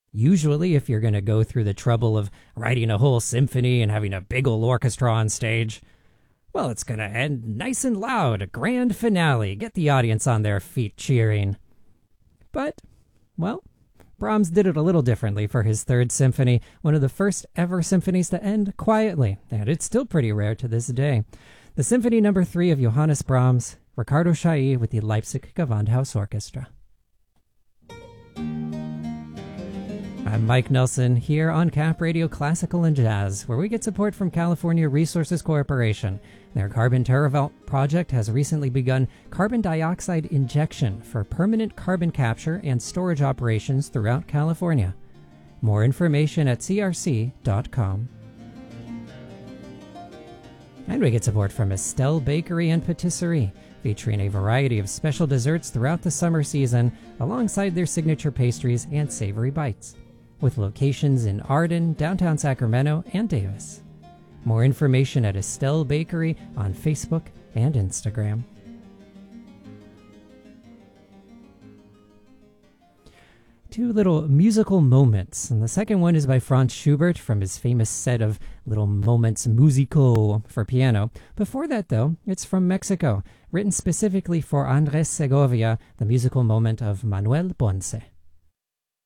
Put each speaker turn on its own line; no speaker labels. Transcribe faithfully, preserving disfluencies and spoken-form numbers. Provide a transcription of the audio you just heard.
Usually, if you're going to go through the trouble of writing a whole symphony and having a big old orchestra on stage, well, it's going to end nice and loud, a grand finale, get the audience on their feet cheering. But, well, Brahms did it a little differently for his Third Symphony, one of the first ever symphonies to end quietly, and it's still pretty rare to this day. The Symphony Number three of Johannes Brahms, Ricardo Chailly with the Leipzig Gewandhaus Orchestra. I'm Mike Nelson here on Cap Radio Classical and Jazz, where we get support from California Resources Corporation. Their Carbon TerraVault project has recently begun carbon dioxide injection for permanent carbon capture and storage operations throughout California. More information at c r c dot com. And we get support from Estelle Bakery and Patisserie, featuring a variety of special desserts throughout the summer season, alongside their signature pastries and savory bites, with locations in Arden, downtown Sacramento, and Davis. More information at Estelle Bakery on Facebook and Instagram. Two little musical moments, and the second one is by Franz Schubert from his famous set of little moments musico for piano. Before that, though, it's from Mexico, written specifically for Andres Segovia, the musical moment of Manuel Ponce.